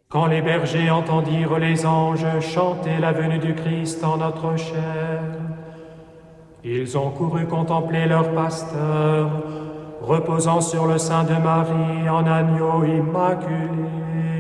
Quand les bergers entendirent les anges chanter la venue du Christ en notre chair, ils ont couru contempler leur pasteur, reposant sur le sein de Marie en agneau immaculé.